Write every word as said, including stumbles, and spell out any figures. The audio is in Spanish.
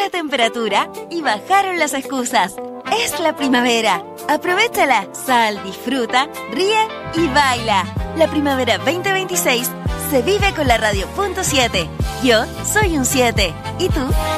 la temperatura y bajaron las excusas. Es la primavera. Aprovéchala, sal, disfruta, ríe y baila. La primavera veinte veintiséis se vive con la radio punto siete. Yo soy un siete. ¿Y tú?